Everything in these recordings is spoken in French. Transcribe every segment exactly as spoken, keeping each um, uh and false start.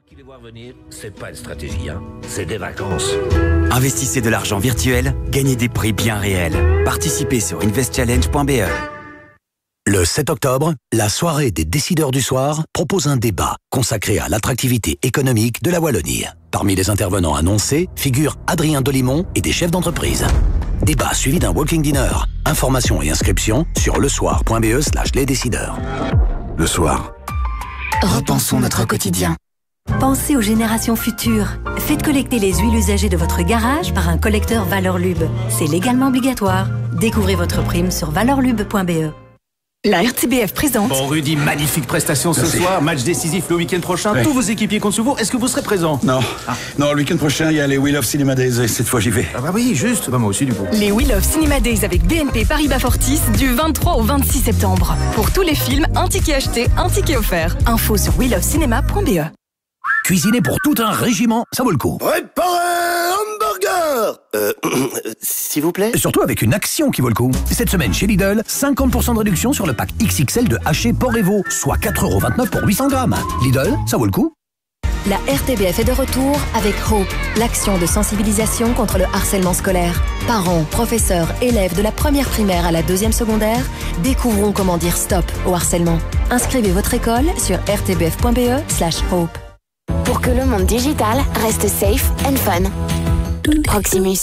Qui les voit venir, c'est pas une stratégie, hein. C'est des vacances. Investissez de l'argent virtuel, gagnez des prix bien réels. Participez sur invest challenge point b e. Le sept octobre, la soirée des décideurs du soir propose un débat consacré à l'attractivité économique de la Wallonie. Parmi les intervenants annoncés figurent Adrien Delimont et des chefs d'entreprise. Débat suivi d'un walking dinner. Informations et inscriptions sur lesoir point b e slash les décideurs. Le soir. Repensons notre quotidien. Pensez aux générations futures. Faites collecter les huiles usagées de votre garage par un collecteur Valorlube. C'est légalement obligatoire. Découvrez votre prime sur valorlube point b e. La R T B F présente... Bon Rudy, magnifique prestation ce Merci. soir, match décisif le week-end prochain, Oui. tous vos équipiers comptent sur vous, est-ce que vous serez présent? Non, Ah. non, le week-end prochain, il y a les Wheel of Cinema Days et cette fois j'y vais. Ah bah oui, juste, bah moi aussi du coup. Les Wheel of Cinema Days avec B N P Paribas Fortis du vingt-trois au vingt-six septembre. Pour tous les films, un ticket acheté, un ticket offert. Info sur wheel of cinema point b e. Cuisiner pour tout un régiment, ça vaut le coup. Préparez hamburger Euh, s'il vous plaît. Surtout avec une action qui vaut le coup. Cette semaine chez Lidl, cinquante pour cent de réduction sur le pack X X L de haché porc et veau, soit quatre euros vingt-neuf pour huit cents grammes. Lidl, ça vaut le coup. La R T B F est de retour avec Hope, l'action de sensibilisation contre le harcèlement scolaire. Parents, professeurs, élèves de la première primaire à la deuxième secondaire, découvrons comment dire stop au harcèlement. Inscrivez votre école sur r t b f point b e slash hope. Pour que le monde digital reste safe and fun. Proximus.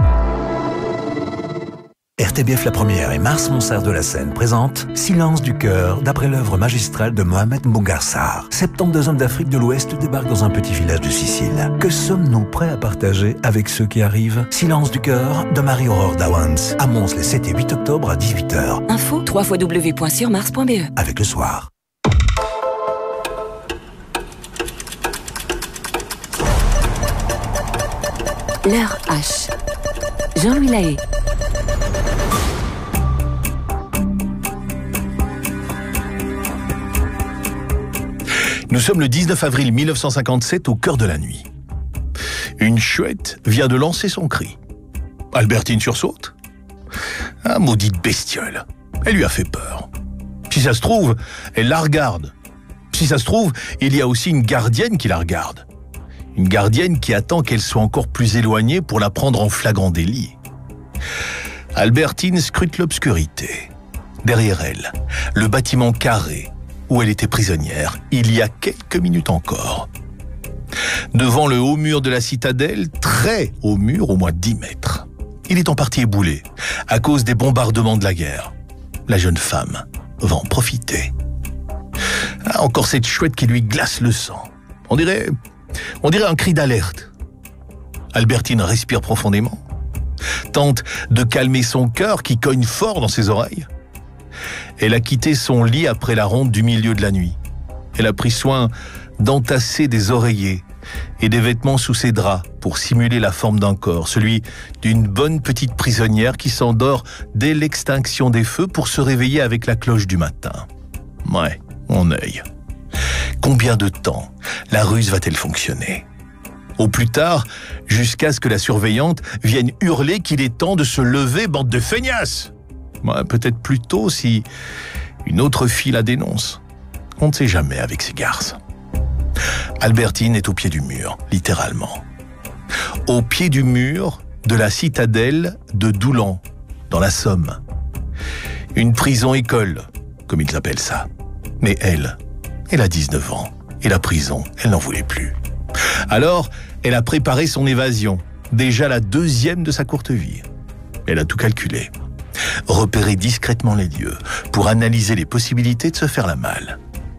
R T B F La Première et Mars Montserrat de la Seine présentent Silence du cœur, d'après l'œuvre magistrale de Mohamed Mbougarsar. soixante-douze hommes d'Afrique de l'Ouest débarquent dans un petit village de Sicile. Que sommes-nous prêts à partager avec ceux qui arrivent? Silence du cœur de Marie-Aurore Dawans. À Mons les sept et huit octobre à dix-huit heures. Info w w w point sur mars point b e. Avec le soir. L'heure H. Jean-Louis Lahaye. Nous sommes le dix-neuf avril mille neuf cent cinquante-sept au cœur de la nuit. Une chouette vient de lancer son cri. Albertine sursaute. Ah, maudite bestiole. Elle lui a fait peur. Si ça se trouve, elle la regarde. Si ça se trouve, il y a aussi une gardienne qui la regarde. Une gardienne qui attend qu'elle soit encore plus éloignée pour la prendre en flagrant délit. Albertine scrute l'obscurité. Derrière elle, le bâtiment carré où elle était prisonnière, il y a quelques minutes encore. Devant le haut mur de la citadelle, très haut mur, au moins dix mètres. Il est en partie éboulé, à cause des bombardements de la guerre. La jeune femme va en profiter. Ah, encore cette chouette qui lui glace le sang. On dirait, on dirait un cri d'alerte. Albertine respire profondément, tente de calmer son cœur qui cogne fort dans ses oreilles. Elle a quitté son lit après la ronde du milieu de la nuit. Elle a pris soin d'entasser des oreillers et des vêtements sous ses draps pour simuler la forme d'un corps, celui d'une bonne petite prisonnière qui s'endort dès l'extinction des feux pour se réveiller avec la cloche du matin. Ouais, mon œil. Combien de temps la ruse va-t-elle fonctionner ? Au plus tard, jusqu'à ce que la surveillante vienne hurler qu'il est temps de se lever, bande de feignasses ! Ouais, peut-être plus tôt si une autre fille la dénonce. On ne sait jamais avec ces garces. Albertine est au pied du mur, littéralement. Au pied du mur de la citadelle de Doulan, dans la Somme. Une prison-école, comme ils appellent ça. Mais elle, elle a dix-neuf ans, et la prison, elle n'en voulait plus. Alors, elle a préparé son évasion, déjà la deuxième de sa courte vie. Elle a tout calculé. Repérer discrètement les lieux pour analyser les possibilités de se faire la malle.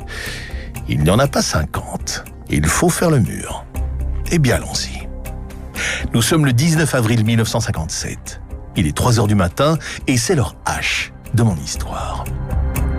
Il n'y en a pas cinquante. Il faut faire le mur. Eh bien, allons-y. Nous sommes le dix-neuf avril mille neuf cent cinquante-sept. Il est trois heures du matin et c'est l'heure H de mon histoire.